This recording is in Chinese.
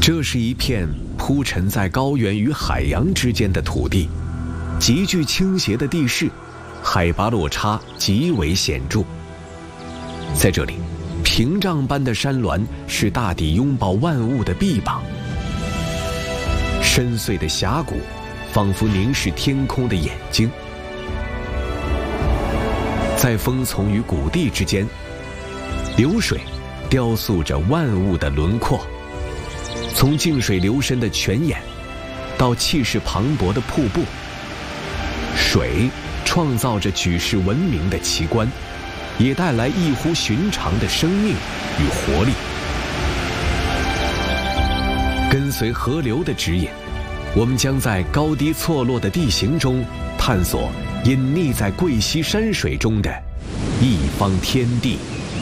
这是一片铺陈在高原与海洋之间的土地，极具倾斜的地势，海拔落差极为显著。在这里，屏障般的山峦使大地拥抱万物的臂膀，深邃的峡谷仿佛凝视天空的眼睛。在峰丛与谷地之间，流水雕塑着万物的轮廓，从静水流深的泉眼到气势磅礴的瀑布，水创造着举世闻名的奇观，也带来异乎寻常的生命与活力。跟随河流的指引，我们将在高低错落的地形中探索隐匿在贵溪山水中的一方天地。